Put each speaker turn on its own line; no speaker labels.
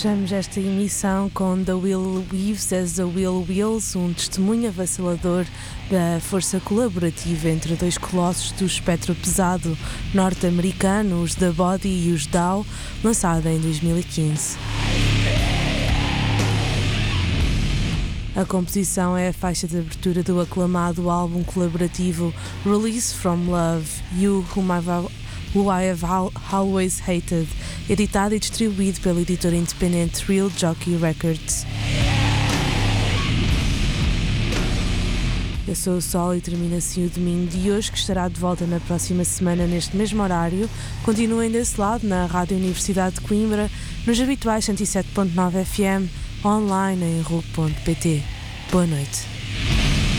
fechamos esta emissão com The Will Weaves as The Will Wills, um testemunho avassalador da força colaborativa entre dois colossos do espectro pesado norte-americano, os The Body e os DAO, lançado em 2015. A composição é a faixa de abertura do aclamado álbum colaborativo Release From Love, You Who I Have Always Hated, editado e distribuído pela editora independente Real Jockey Records. Eu sou o Sol e termina assim o domingo de hoje, que estará de volta na próxima semana neste mesmo horário. Continuem desse lado na Rádio Universidade de Coimbra, nos habituais 107.9 FM, online em RUC.pt. Boa noite.